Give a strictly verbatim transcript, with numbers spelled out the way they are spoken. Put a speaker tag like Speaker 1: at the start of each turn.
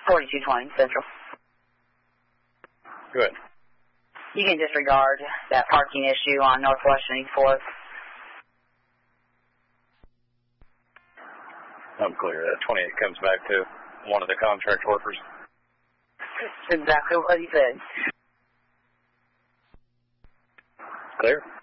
Speaker 1: forty-two twenty Central.
Speaker 2: Good.
Speaker 1: You can disregard that parking issue on Northwest and East fourth.
Speaker 2: I'm clear. That twenty-eight comes back to one of the contract workers.
Speaker 1: That's exactly what he said.
Speaker 2: Clear.